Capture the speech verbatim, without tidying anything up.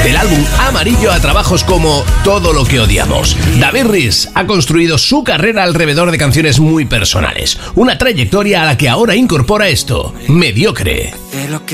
Del álbum Amarillo a trabajos como Todo lo que odiamos. David Rhys ha construido su carrera alrededor de canciones muy personales. Una trayectoria a la que ahora incorpora esto, Mediocre. De lo que